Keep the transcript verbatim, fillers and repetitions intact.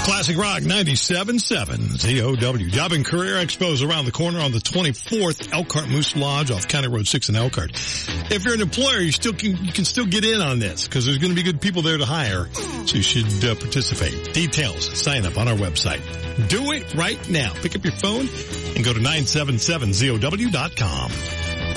Classic Rock ninety-seven point seven Z O W. Job and Career Expos around the corner on the twenty-fourth, Elkhart Moose Lodge off County Road six in Elkhart. If you're an employer, you still can, you can still get in on this because there's going to be good people there to hire. So you should uh, participate. Details, sign up on our website. Do it right now. Pick up your phone and go to nine seven seven Z O W dot com.